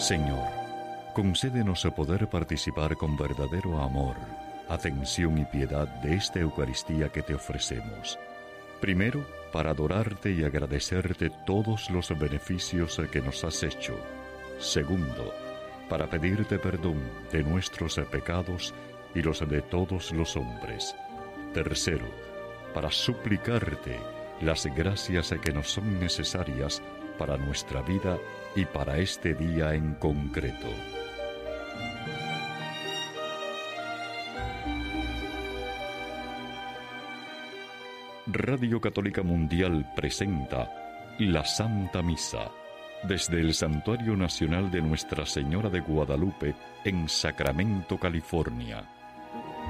Señor, concédenos poder participar con verdadero amor, atención y piedad de esta Eucaristía que te ofrecemos. Primero, para adorarte y agradecerte todos los beneficios que nos has hecho. Segundo, para pedirte perdón de nuestros pecados y los de todos los hombres. Tercero, para suplicarte las gracias que nos son necesarias para nuestra vida y para este día en concreto. Radio Católica Mundial presenta la Santa Misa desde el Santuario Nacional de Nuestra Señora de Guadalupe en Sacramento, California.